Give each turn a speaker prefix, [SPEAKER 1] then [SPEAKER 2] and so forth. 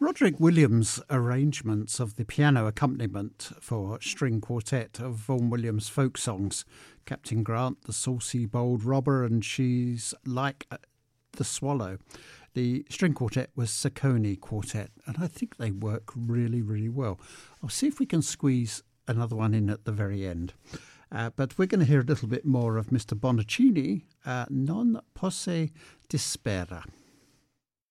[SPEAKER 1] Roderick Williams' arrangements of the piano accompaniment for string quartet of Vaughan Williams' folk songs, Captain Grant, The Saucy Bold Robber, and She's Like the Swallow. The string quartet was Saccone Quartet, and I think they work really, really well. I'll see if we can squeeze another one in at the very end. But we're going to hear a little bit more of Mr. Bononcini, Non Posse Dispera.